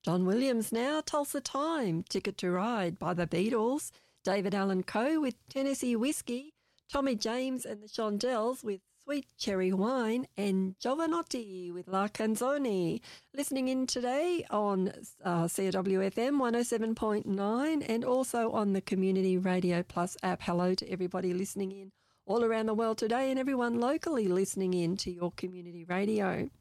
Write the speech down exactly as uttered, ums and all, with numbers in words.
Don Williams now, Tulsa Time, Ticket to Ride by the Beatles, David Allan Coe with Tennessee Whiskey, Tommy James and the Shondells with Sweet Cherry Wine, and Giovanotti with La Canzone. Listening in today on uh, C O W F M one oh seven point nine and also on the Community Radio Plus app. Hello to everybody listening in all around the world today and everyone locally listening in to your community radio.